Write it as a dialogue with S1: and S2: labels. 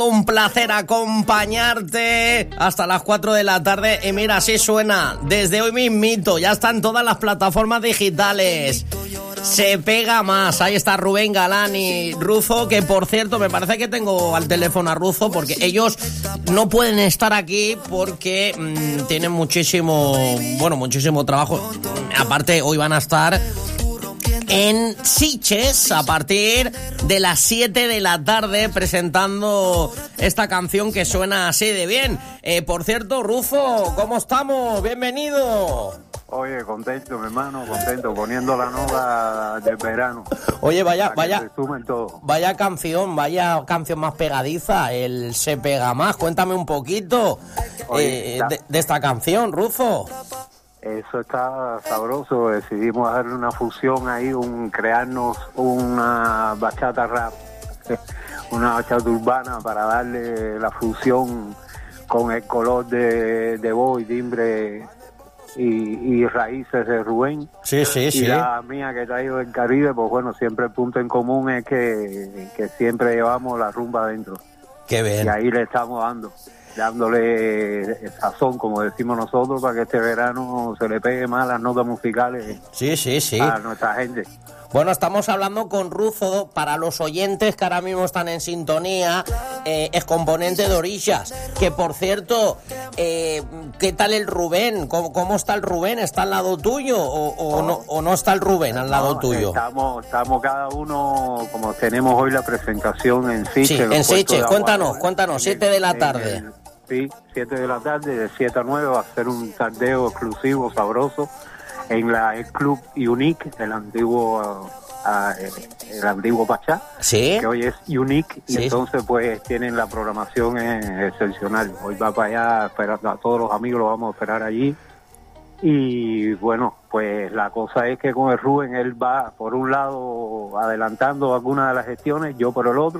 S1: Un placer acompañarte hasta las 4 de la tarde. Y mira, así suena desde hoy mismito. Ya están todas las plataformas digitales. Se pega más. Ahí está Rubén Galán y Ruzo, que por cierto, me parece que tengo al teléfono a Ruzo, porque ellos no pueden estar aquí porque tienen muchísimo trabajo. Aparte, hoy van a estar en Sitges a partir de las 7 de la tarde presentando esta canción que suena así de bien. Por cierto, Ruzo, ¿cómo estamos? Bienvenido.
S2: Oye, contento, mi hermano, contento, poniendo la nova del verano.
S1: Oye, vaya canción más pegadiza, el Se Pega Más. Cuéntame un poquito de esta canción, Ruzo.
S2: Eso está sabroso. Decidimos darle una fusión ahí, crearnos una bachata rap, una bachata urbana para darle la fusión con el color de voz y timbre y raíces de Rubén.
S1: Sí.
S2: Y la mía que traigo del Caribe, pues bueno, siempre el punto en común es que siempre llevamos la rumba adentro.
S1: Qué bien.
S2: Y ahí le estamos dándole sazón, como decimos nosotros, para que este verano se le pegue más las notas musicales a nuestra gente.
S1: Bueno, estamos hablando con Ruzo, para los oyentes que ahora mismo están en sintonía, es componente de Orishas, que por cierto, ¿qué tal el Rubén? ¿Cómo está el Rubén? ¿Está al lado tuyo o no está el Rubén al lado tuyo?
S2: Estamos cada uno, como tenemos hoy la presentación en Sitges.
S1: Sí, en Sitges, cuéntanos, 7 de la tarde.
S2: Sí, 7 de la tarde, de 7 a 9 va a ser un tardeo exclusivo, sabroso, en el Club Unique, el antiguo Pachá,
S1: ¿sí?
S2: Que hoy es Unique,
S1: sí.
S2: Y entonces pues tienen la programación excepcional. Hoy va para allá, esperando a todos los amigos, los vamos a esperar allí. Y bueno, pues la cosa es que con el Rubén él va por un lado adelantando algunas de las gestiones, yo por el otro.